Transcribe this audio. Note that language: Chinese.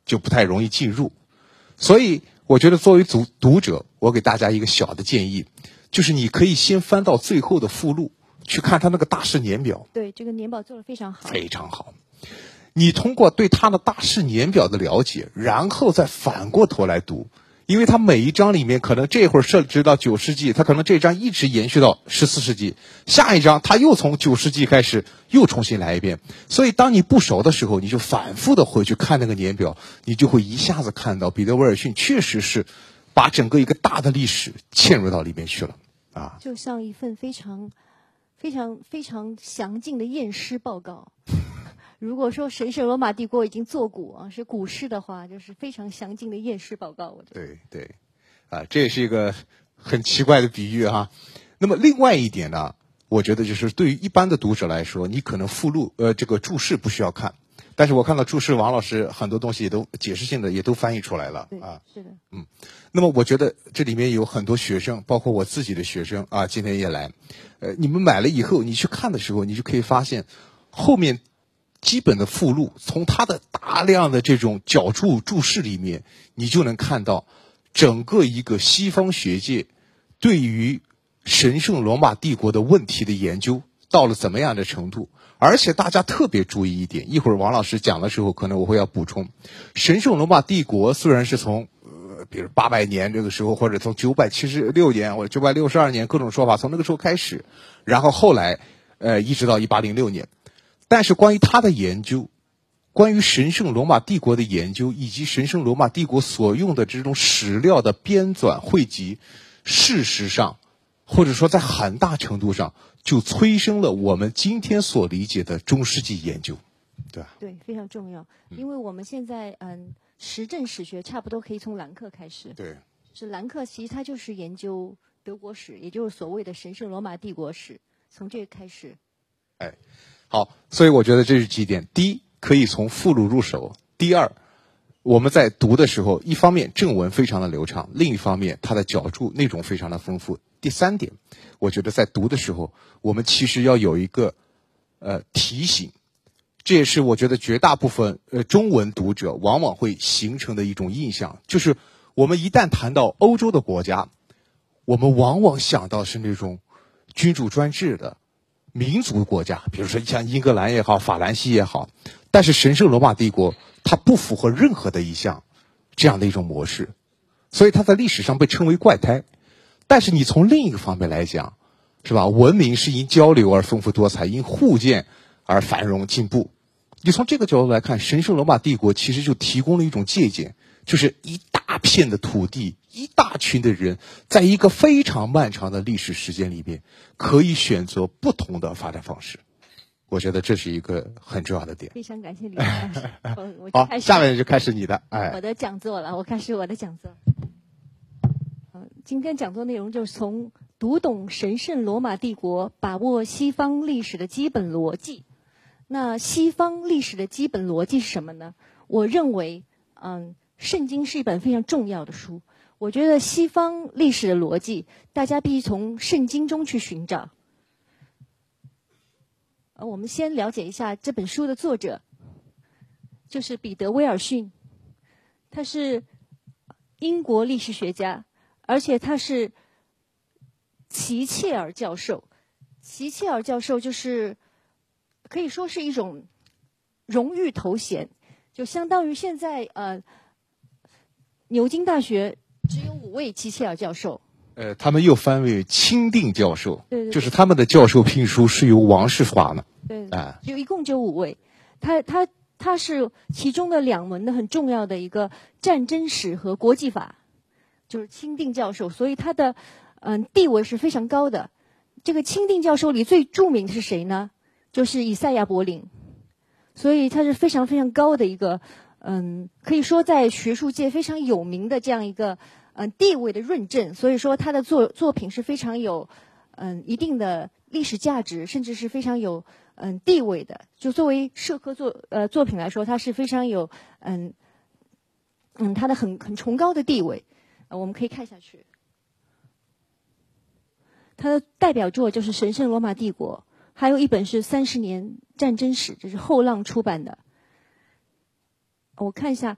就不太容易进入。所以我觉得作为读者，我给大家一个小的建议，就是你可以先翻到最后的附录，去看他那个大事年表。 对，这个年表做得非常好。 非常好。你通过对他的大事年表的了解，然后再反过头来读，因为他每一章里面可能这会儿涉及到9世纪，他可能这一章一直延续到14世纪，下一章他又从9世纪开始又重新来一遍。所以当你不熟的时候，你就反复的回去看那个年表，你就会一下子看到彼得·威尔逊确实是把整个一个大的历史嵌入到里面去了啊， 就像一份非常详尽的验尸报告。如果说神圣罗马帝国已经做古啊，是古诗的话，就是非常详尽的验尸报告。 对对，这也是一个很奇怪的比喻哈。那么另外一点呢，我觉得就是对于一般的读者来说，你可能附录这个注释不需要看，但是我看到注释王老师很多东西也都解释性的也都翻译出来了啊。 是的， 那么我觉得这里面有很多学生，包括我自己的学生啊，今天也来，你们买了以后，你去看的时候，你就可以发现后面基本的附录，从它的大量的这种脚注释里面，你就能看到整个一个西方学界对于神圣罗马帝国的问题的研究到了怎么样的程度。而且大家特别注意一点，一会儿王老师讲的时候，可能我会要补充，神圣罗马帝国虽然是从比如800年这个时候，或者从976年或者962年各种说法，从那个时候开始，然后后来一直到1806年。但是关于他的研究，关于神圣罗马帝国的研究，以及神圣罗马帝国所用的这种史料的编纂汇集，事实上或者说在很大程度上就催生了我们今天所理解的中世纪研究，对吧？ 对，非常重要。因为我们现在实证史学差不多可以从兰克开始。 对， 是兰克其实他就是研究德国史，也就是所谓的神圣罗马帝国史，从这个开始。 好，所以我觉得这是几点：第一，可以从附录入手；第二，我们在读的时候，一方面正文非常的流畅，另一方面它的脚注内容非常的丰富。第三点，我觉得在读的时候，我们其实要有一个提醒，这也是我觉得绝大部分中文读者往往会形成的一种印象，就是我们一旦谈到欧洲的国家，我们往往想到是那种君主专制的民族国家，比如说像英格兰也好，法兰西也好，但是神圣罗马帝国它不符合任何的一项这样的一种模式，所以它在历史上被称为怪胎。但是你从另一个方面来讲，是吧？文明是因交流而丰富多彩，因互鉴而繁荣进步。你从这个角度来看，神圣罗马帝国其实就提供了一种借鉴，就是一大片的土地，一大群的人，在一个非常漫长的历史时间里面，可以选择不同的发展方式。我觉得这是一个很重要的点。 非常感谢李老师。 好，下面就开始你的我的讲座了，我开始我的讲座。今天讲座内容就是从读懂神圣罗马帝国，把握西方历史的基本逻辑。那西方历史的基本逻辑是什么呢？我认为，圣经是一本非常重要的书。我觉得西方历史的逻辑，大家必须从圣经中去寻找。我们先了解一下这本书的作者，就是彼得·威尔逊，他是英国历史学家，而且他是齐切尔教授。齐切尔教授就是可以说是一种荣誉头衔，就相当于现在牛津大学只有5位齐切尔教授。 他们又翻为钦定教授， 对， 就是他们的教授聘书是由王室发的。 对，一共就5位。他是其中的2门的很重要的一个战争史和国际法，就是钦定教授，所以他的地位是非常高的。这个钦定教授里最著名的是谁呢？就是以赛亚·柏林，所以他是非常非常高的一个可以说在学术界非常有名的这样一个地位的论证。所以说他的作品是非常有一定的历史价值，甚至是非常有地位的。就作为社科作品来说，它是非常有它的很崇高的地位。我们可以看下去，他的代表作就是《神圣罗马帝国》，还有一本是30年战争史，这是后浪出版的。我看一下，